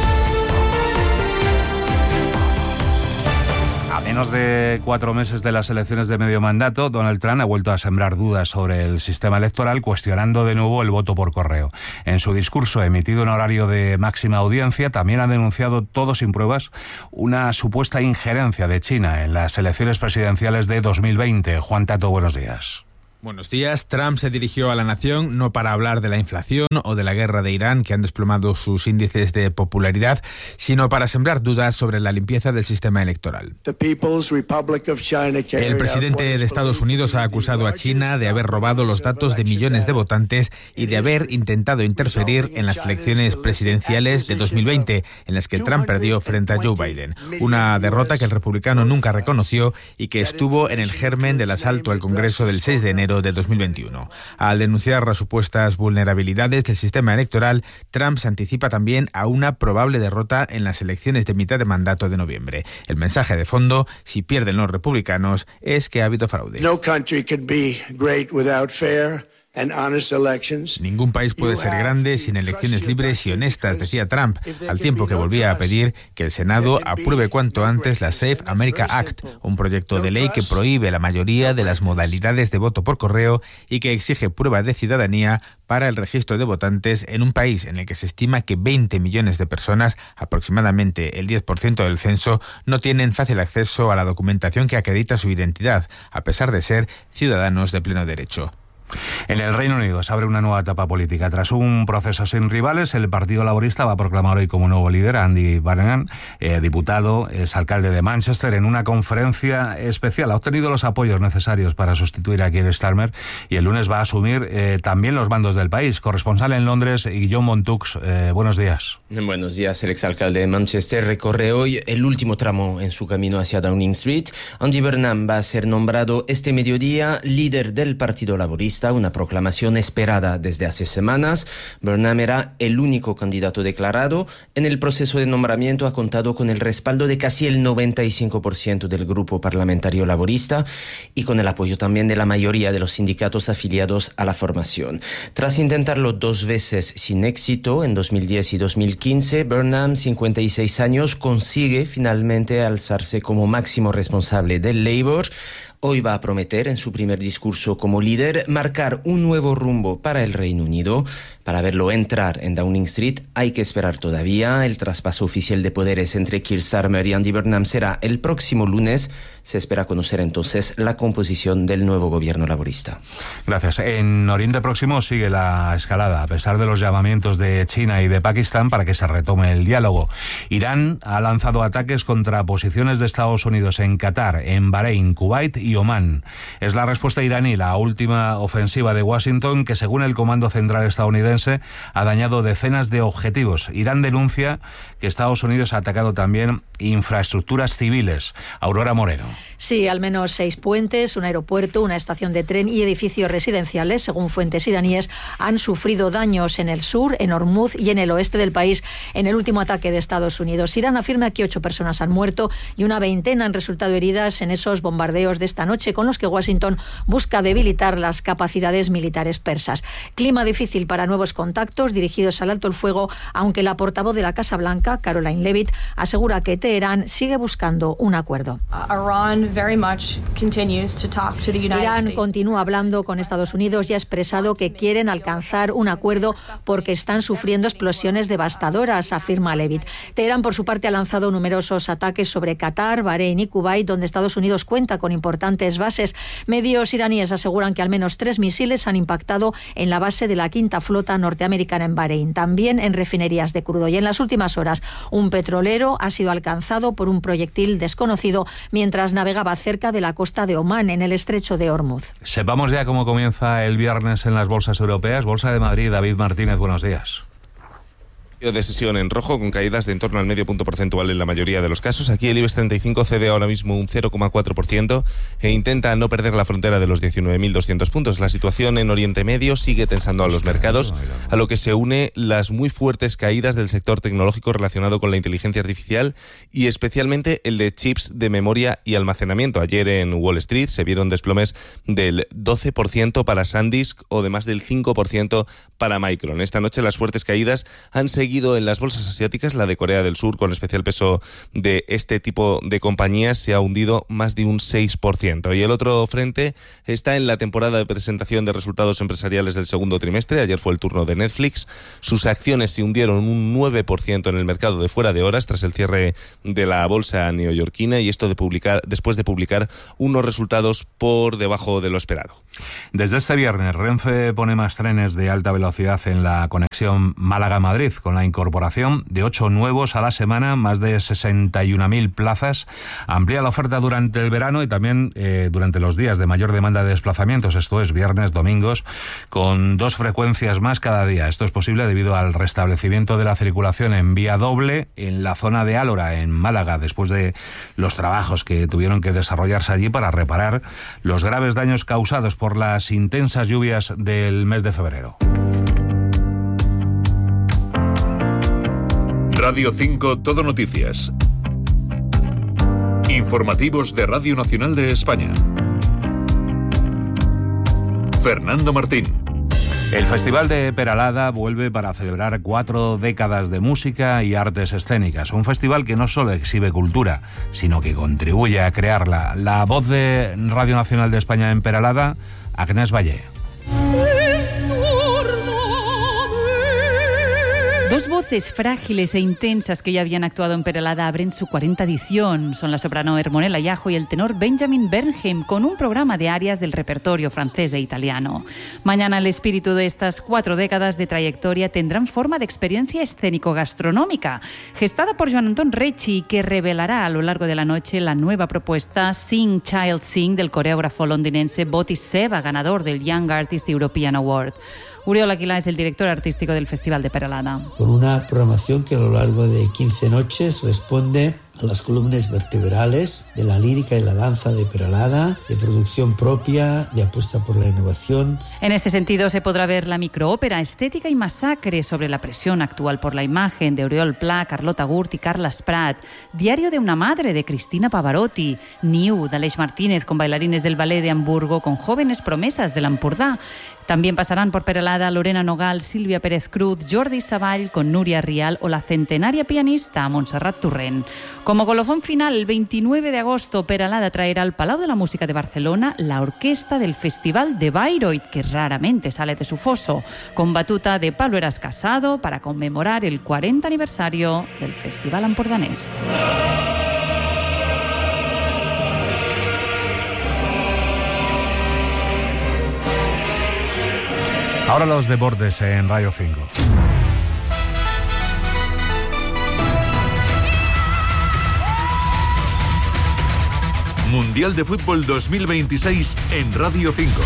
[SPEAKER 20] A menos de cuatro meses de las elecciones de medio mandato, Donald Trump ha vuelto a sembrar dudas sobre el sistema electoral, cuestionando de nuevo el voto por correo. En su discurso emitido en horario de máxima audiencia, también ha denunciado, todo sin pruebas, una supuesta injerencia de China en las elecciones presidenciales de dos mil veinte. Juan Tato, buenos días.
[SPEAKER 9] Buenos días. Trump se dirigió a la nación no para hablar de la inflación o de la guerra de Irán, que han desplomado sus índices de popularidad, sino para sembrar dudas sobre la limpieza del sistema electoral. El presidente de Estados Unidos ha acusado a China de haber robado los datos de millones de votantes y de haber intentado interferir en las elecciones presidenciales de dos mil veinte, en las que Trump perdió frente a Joe Biden. Una derrota que el republicano nunca reconoció y que estuvo en el germen del asalto al Congreso del seis de enero de dos mil veintiuno. Al denunciar las supuestas vulnerabilidades del sistema electoral, Trump se anticipa también a una probable derrota en las elecciones de mitad de mandato de noviembre. El mensaje de fondo, si pierden los republicanos, es que ha habido fraude.
[SPEAKER 10] No country can be great without fair and honest elections.
[SPEAKER 9] Ningún país puede ser grande sin elecciones libres y honestas, decía Trump, al tiempo que volvía a pedir que el Senado apruebe cuanto antes la Safe America Act, un proyecto de ley que prohíbe la mayoría de las modalidades de voto por correo y que exige prueba de ciudadanía para el registro de votantes en un país en el que se estima que veinte millones de personas, aproximadamente el diez por ciento del censo, no tienen fácil acceso a la documentación que acredita su identidad, a pesar de ser ciudadanos de pleno derecho.
[SPEAKER 20] En el Reino Unido se abre una nueva etapa política. Tras un proceso sin rivales, el Partido Laborista va a proclamar hoy como nuevo líder a Andy Burnham, eh, diputado, es alcalde de Manchester, en una conferencia especial. Ha obtenido los apoyos necesarios para sustituir a Keir Starmer y el lunes va a asumir eh, también los mandos del país. Corresponsal en Londres, Guillaume Montux, eh, buenos días.
[SPEAKER 11] Buenos días. El exalcalde de Manchester recorre hoy el último tramo en su camino hacia Downing Street. Andy Burnham va a ser nombrado este mediodía líder del Partido Laborista, una proclamación esperada desde hace semanas. Burnham era el único candidato declarado. En el proceso de nombramiento ha contado con el respaldo de casi el noventa y cinco por ciento del grupo parlamentario laborista y con el apoyo también de la mayoría de los sindicatos afiliados a la formación. Tras intentarlo dos veces sin éxito, en dos mil diez y dos mil quince, Burnham, cincuenta y seis años, consigue finalmente alzarse como máximo responsable del Labour. Hoy va a prometer, en su primer discurso como líder, marcar un nuevo rumbo para el Reino Unido. Para verlo entrar en Downing Street hay que esperar todavía. El traspaso oficial de poderes entre Keir Starmer y Andy Burnham será el próximo lunes. Se espera conocer entonces la composición del nuevo gobierno laborista.
[SPEAKER 20] Gracias. En Oriente Próximo sigue la escalada, a pesar de los llamamientos de China y de Pakistán para que se retome el diálogo. Irán ha lanzado ataques contra posiciones de Estados Unidos en Qatar, en Bahrein, Kuwait y Omán. Es la respuesta iraní, la última ofensiva de Washington, que según el Comando Central estadounidense ha dañado decenas de objetivos. Irán denuncia que Estados Unidos ha atacado también infraestructuras civiles. Aurora Moreno.
[SPEAKER 12] Sí, al menos seis puentes, un aeropuerto, una estación de tren y edificios residenciales, según fuentes iraníes, han sufrido daños en el sur, en Hormuz y en el oeste del país en el último ataque de Estados Unidos. Irán afirma que ocho personas han muerto y una veintena han resultado heridas en esos bombardeos de esta noche, con los que Washington busca debilitar las capacidades militares persas. Clima difícil para nuevos contactos dirigidos al alto el fuego, aunque la portavoz de la Casa Blanca, Caroline Leavitt, asegura que Teherán sigue buscando un acuerdo. Irán continúa hablando con Estados Unidos y ha expresado que quieren alcanzar un acuerdo porque están sufriendo explosiones devastadoras, afirma Leavitt. Teherán, por su parte, ha lanzado numerosos ataques sobre Qatar, Bahrein y Kuwait, donde Estados Unidos cuenta con importantes bases. Medios iraníes aseguran que al menos tres misiles han impactado en la base de la quinta flota norteamericana en Bahrein, también en refinerías de crudo. Y en las últimas horas, un petrolero ha sido alcanzado por un proyectil desconocido mientras navegaba cerca de la costa de Omán, en el estrecho de Hormuz.
[SPEAKER 20] Sepamos ya cómo comienza el viernes en las bolsas europeas. Bolsa de Madrid, David Martínez, buenos días.
[SPEAKER 13] De sesión en rojo, con caídas de en torno al medio punto porcentual en la mayoría de los casos. Aquí el IBEX treinta y cinco cede ahora mismo un cero coma cuatro por ciento e intenta no perder la frontera de los diecinueve mil doscientos puntos. La situación en Oriente Medio sigue tensando a los mercados, a lo que se une las muy fuertes caídas del sector tecnológico relacionado con la inteligencia artificial y especialmente el de chips de memoria y almacenamiento. Ayer en Wall Street se vieron desplomes del doce por ciento para SanDisk o de más del cinco por ciento para Micron. Esta noche las fuertes caídas han seguido seguido en las bolsas asiáticas. La de Corea del Sur, con especial peso de este tipo de compañías, se ha hundido más de un seis por ciento. Y el otro frente está en la temporada de presentación de resultados empresariales del segundo trimestre. Ayer fue el turno de Netflix. Sus acciones se hundieron un nueve por ciento en el mercado de fuera de horas tras el cierre de la bolsa neoyorquina, y esto de publicar, después de publicar unos resultados por debajo de lo esperado.
[SPEAKER 20] Desde este viernes, Renfe pone más trenes de alta velocidad en la conexión Málaga-Madrid, con la incorporación de ocho nuevos a la semana, más de sesenta y una mil plazas. Amplía la oferta durante el verano y también eh, durante los días de mayor demanda de desplazamientos, esto es viernes, domingos, con dos frecuencias más cada día. Esto es posible debido al restablecimiento de la circulación en vía doble en la zona de Álora, en Málaga, después de los trabajos que tuvieron que desarrollarse allí para reparar los graves daños causados por las intensas lluvias del mes de febrero.
[SPEAKER 1] Radio cinco Todo Noticias. Informativos de Radio Nacional de España. Fernando Martín.
[SPEAKER 20] El Festival de Peralada vuelve para celebrar cuatro décadas de música y artes escénicas. Un festival que no solo exhibe cultura, sino que contribuye a crearla. La voz de Radio Nacional de España en Peralada, Agnès Valle.
[SPEAKER 2] Dos voces frágiles e intensas que ya habían actuado en Peralada abren su cuarta edición. Son la soprano Hermonella Iajo y el tenor Benjamin Bernheim, con un programa de arias del repertorio francés e italiano. Mañana el espíritu de estas cuatro décadas de trayectoria tendrán forma de experiencia escénico-gastronómica, gestada por Joan Anton Recci, que revelará a lo largo de la noche la nueva propuesta Sing Child Sing del coreógrafo londinense Botis Seva, ganador del Young Artist European Award. Uriol Aguilá es el director artístico del Festival de Peralada.
[SPEAKER 6] Con una programación que a lo largo de quince noches responde a las columnas vertebrales de la lírica y la danza de Peralada, de producción propia, de apuesta por la innovación.
[SPEAKER 2] En este sentido, se podrá ver la microópera Estética y Masacre sobre la presión actual por la imagen, de Oriol Pla, Carlota Gurt y Carla Sprat. Diario de una madre, de Cristina Pavarotti. New, de Aleix Martínez, con bailarines del Ballet de Hamburgo, con jóvenes promesas del Empordà. También pasarán por Peralada Lorena Nogal, Silvia Pérez Cruz, Jordi Savall con Núria Rial o la centenaria pianista Montserrat Torrent. Como colofón final, el veintinueve de agosto, Peralada traerá al Palau de la Música de Barcelona la orquesta del Festival de Bayreuth, que raramente sale de su foso, con batuta de Pablo Eras Casado, para conmemorar el cuarenta aniversario del Festival Empordanés.
[SPEAKER 20] Ahora los deportes en Radio cinco.
[SPEAKER 1] Mundial de Fútbol dos mil veintiséis en Radio cinco.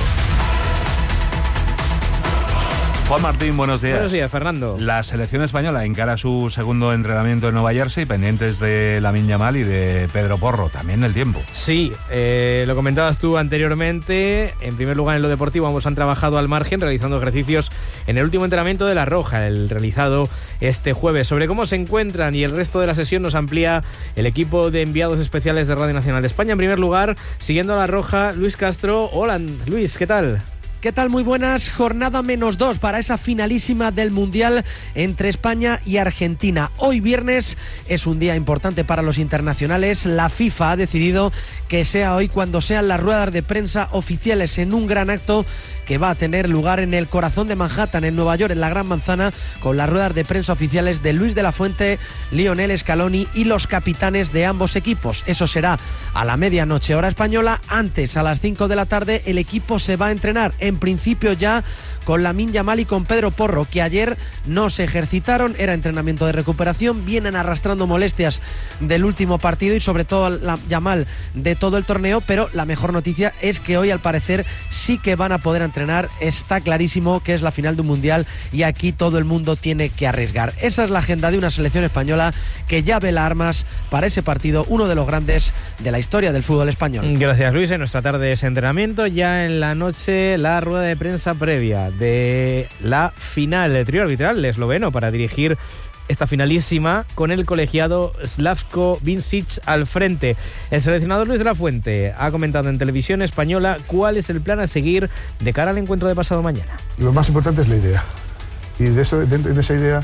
[SPEAKER 20] Juan Martín, buenos días.
[SPEAKER 14] Buenos días, Fernando.
[SPEAKER 20] La selección española encara su segundo entrenamiento en Nueva Jersey, pendientes de Lamine Yamal y de Pedro Porro, también del tiempo.
[SPEAKER 14] Sí, eh, lo comentabas tú anteriormente. En primer lugar, en lo deportivo, ambos han trabajado al margen, realizando ejercicios en el último entrenamiento de La Roja, el realizado este jueves. Sobre cómo se encuentran y el resto de la sesión nos amplía el equipo de enviados especiales de Radio Nacional de España. En primer lugar, siguiendo a La Roja, Luis Castro. Hola, Luis, ¿qué tal?
[SPEAKER 15] ¿Qué tal? Muy buenas. Jornada menos dos para esa finalísima del Mundial entre España y Argentina. Hoy viernes es un día importante para los internacionales. La FIFA ha decidido que sea hoy cuando sean las ruedas de prensa oficiales, en un gran acto que va a tener lugar en el corazón de Manhattan, en Nueva York, en la Gran Manzana, con las ruedas de prensa oficiales de Luis de la Fuente, Lionel Scaloni y los capitanes de ambos equipos. Eso será a la medianoche hora española. Antes, a las cinco de la tarde, el equipo se va a entrenar, en principio ya con Lamine Yamal y con Pedro Porro, que ayer no se ejercitaron, era entrenamiento de recuperación, vienen arrastrando molestias del último partido y sobre todo la Yamal de todo el torneo, pero la mejor noticia es que hoy al parecer sí que van a poder entrenar. Está clarísimo que es la final de un mundial y aquí todo el mundo tiene que arriesgar. Esa es la agenda de una selección española que ya vela armas para ese partido, uno de los grandes de la historia del fútbol español.
[SPEAKER 14] Gracias, Luis. En nuestra tarde es entrenamiento, ya en la noche la rueda de prensa previa de la final de trío arbitral esloveno para dirigir esta finalísima, con el colegiado Slavko Vincic al frente. El seleccionador Luis de la Fuente ha comentado en televisión española cuál es el plan a seguir de cara al encuentro de pasado mañana.
[SPEAKER 16] Lo más importante es la idea, y de, eso, de, de esa idea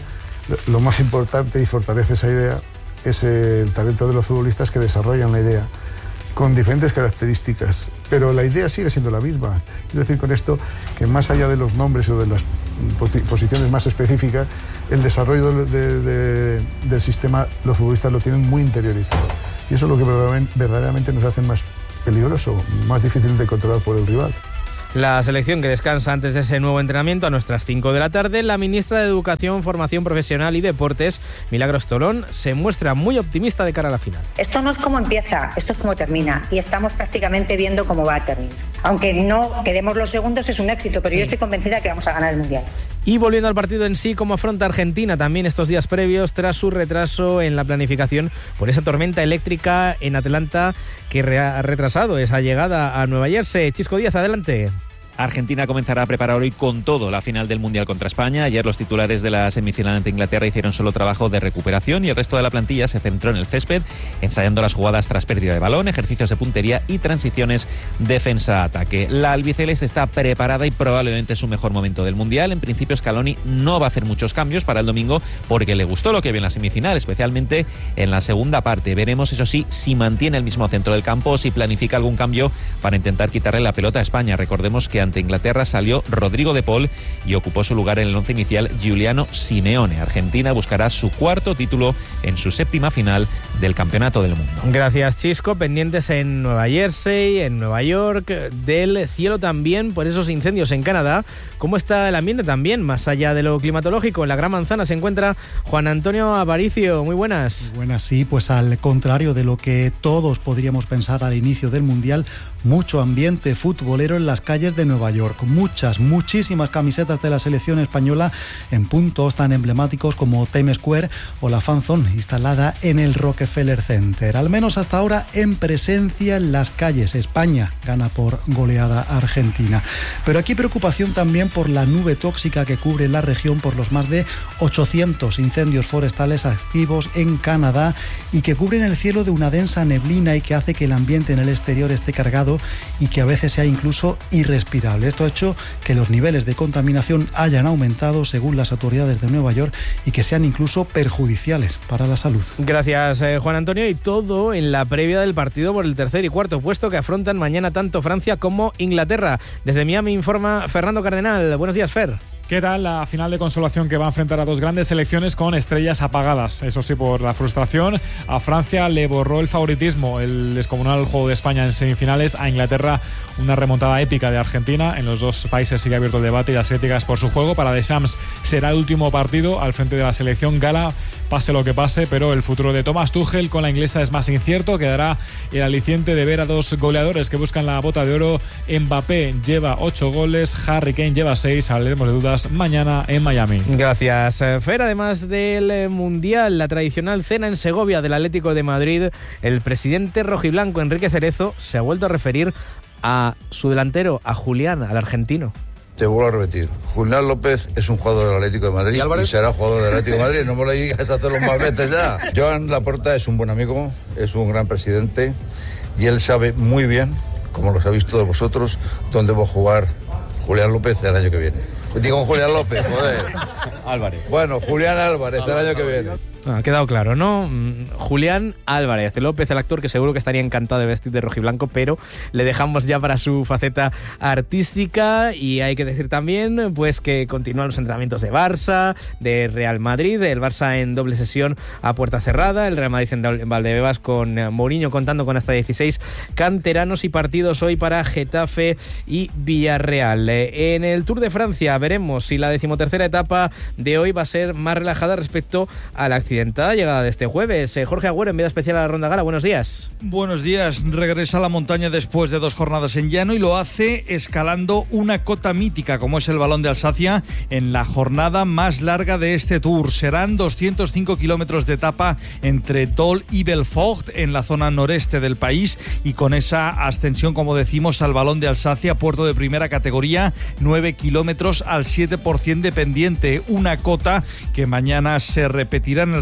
[SPEAKER 3] Lo más importante y fortalece esa idea es el talento de los futbolistas que desarrollan la idea con diferentes características, pero la idea sigue siendo la misma. Quiero decir con esto que más allá de los nombres o de las posiciones más específicas, el desarrollo de, de, del sistema los futbolistas lo tienen muy interiorizado. Y eso es lo que verdaderamente, verdaderamente nos hace más peligroso, más difícil de controlar por el rival.
[SPEAKER 14] La selección que descansa antes de ese nuevo entrenamiento a nuestras cinco de la tarde, la ministra de Educación, Formación Profesional y Deportes, Milagros Tolón, se muestra muy optimista de cara a la final.
[SPEAKER 4] Esto no es como empieza, esto es como termina y estamos prácticamente viendo cómo va a terminar. Aunque no quedemos los segundos es un éxito, pero sí. Yo estoy convencida de que vamos a ganar el Mundial.
[SPEAKER 14] Y volviendo al partido en sí, cómo afronta Argentina también estos días previos tras su retraso en la planificación por esa tormenta eléctrica en Atlanta que ha retrasado esa llegada a Nueva Jersey. Chisco Díaz, adelante.
[SPEAKER 5] Argentina comenzará a preparar hoy con todo la final del Mundial contra España. Ayer los titulares de la semifinal ante Inglaterra hicieron solo trabajo de recuperación y el resto de la plantilla se centró en el césped, ensayando las jugadas tras pérdida de balón, ejercicios de puntería y transiciones defensa-ataque. La albiceleste está preparada y probablemente es su mejor momento del Mundial. En principio Scaloni no va a hacer muchos cambios para el domingo porque le gustó lo que vio en la semifinal, especialmente en la segunda parte. Veremos, eso sí, si mantiene el mismo centro del campo o si planifica algún cambio para intentar quitarle la pelota a España. Recordemos que ante Inglaterra salió Rodrigo de Paul y ocupó su lugar en el once inicial Giuliano Simeone. Argentina buscará su cuarto título en su séptima final del Campeonato del Mundo.
[SPEAKER 14] Gracias, Chisco. Pendientes en Nueva Jersey, en Nueva York, del cielo también por esos incendios en Canadá. ¿Cómo está el ambiente también, más allá de lo climatológico? En la Gran Manzana se encuentra Juan Antonio Aparicio. Muy buenas.
[SPEAKER 16] Muy buenas, sí, pues al contrario de lo que todos podríamos pensar al inicio del Mundial, mucho ambiente futbolero en las calles de Nueva York. Muchas, muchísimas camisetas de la selección española en puntos tan emblemáticos como Times Square o la Fan Zone instalada en el Rockefeller Center. Al menos hasta ahora en presencia en las calles. España gana por goleada a Argentina. Pero aquí preocupación también por la nube tóxica que cubre la región por los más de ochocientos incendios forestales activos en Canadá y que cubren el cielo de una densa neblina y que hace que el ambiente en el exterior esté cargado y que a veces sea incluso irrespirable. Esto ha hecho que los niveles de contaminación hayan aumentado según las autoridades de Nueva York y que sean incluso perjudiciales para la salud.
[SPEAKER 14] Gracias, eh, Juan Antonio. Y todo en la previa del partido por el tercer y cuarto puesto que afrontan mañana tanto Francia como Inglaterra. Desde Miami informa Fernando Cardenal. Buenos días, Fer.
[SPEAKER 17] ¿Qué tal la final de consolación que va a enfrentar a dos grandes selecciones con estrellas apagadas? Eso sí, por la frustración, a Francia le borró el favoritismo, el descomunal juego de España en semifinales, a Inglaterra una remontada épica de Argentina. En los dos países sigue abierto el debate y las críticas por su juego. Para Deschamps será el último partido al frente de la selección gala, pase lo que pase, pero el futuro de Thomas Tuchel con la inglesa es más incierto. Quedará el aliciente de ver a dos goleadores que buscan la bota de oro. Mbappé lleva ocho goles, Harry Kane lleva seis. Hablaremos de dudas mañana en Miami.
[SPEAKER 14] Gracias, Fer. Además del Mundial, la tradicional cena en Segovia del Atlético de Madrid, el presidente rojiblanco Enrique Cerezo se ha vuelto a referir a su delantero, a Julián, al argentino.
[SPEAKER 18] Te vuelvo a repetir, Julián López es un jugador del Atlético de Madrid y, y será jugador del Atlético de Madrid, no me lo digas a hacerlo más veces ya. Joan Laporta es un buen amigo, es un gran presidente y él sabe muy bien, como lo sabéis todos vosotros, dónde va a jugar Julián López el año que viene. Digo Julián López, joder.
[SPEAKER 14] Álvarez.
[SPEAKER 18] Bueno, Julián Álvarez, Álvarez el año que viene.
[SPEAKER 14] Ha quedado claro, ¿no? Julián Álvarez López, el actor que seguro que estaría encantado de vestir de rojiblanco, pero le dejamos ya para su faceta artística. Y hay que decir también pues que continúan los entrenamientos de Barça, de Real Madrid, el Barça en doble sesión a puerta cerrada, el Real Madrid en Valdebebas con Mourinho contando con hasta dieciséis canteranos y partidos hoy para Getafe y Villarreal. En el Tour de Francia veremos si la decimotercera etapa de hoy va a ser más relajada respecto al accidentada llegada de este jueves. Eh, Jorge Agüero, enviado especial a la Ronda Gala. Buenos días.
[SPEAKER 19] Buenos días. Regresa a la montaña después de dos jornadas en llano y lo hace escalando una cota mítica como es el Balón de Alsacia en la jornada más larga de este Tour. Serán doscientos cinco kilómetros de etapa entre Dol y Belfort en la zona noreste del país y con esa ascensión, como decimos, al Balón de Alsacia, puerto de primera categoría, nueve kilómetros al siete por ciento de pendiente. Una cota que mañana se repetirá en el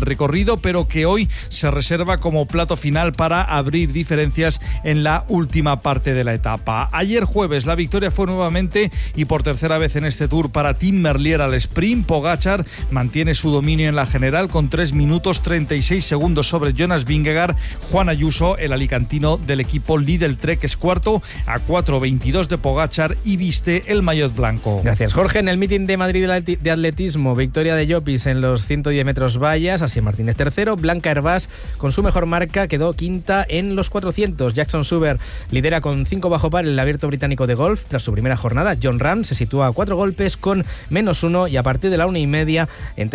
[SPEAKER 19] recorrido, pero que hoy se reserva como plato final para abrir diferencias en la última parte de la etapa. Ayer jueves la victoria fue nuevamente y por tercera vez en este Tour para Tim Merlier al sprint. Pogačar mantiene su dominio en la general con tres minutos treinta y seis segundos sobre Jonas Vingegaard. Juan Ayuso, el alicantino del equipo Lidl Trek, es cuarto a cuatro veintidós de Pogačar y viste el maillot blanco.
[SPEAKER 14] Gracias, Jorge. En el meeting de Madrid de atletismo, victoria de Llopis en los ciento diez metros vallas, Asier Martínez tercero, Blanca Hervás con su mejor marca quedó quinta en los cuatrocientos. Jackson Suber lidera con cinco bajo par el abierto británico de golf tras su primera jornada. John Ram se sitúa a cuatro golpes con menos uno y a partir de la una y media entre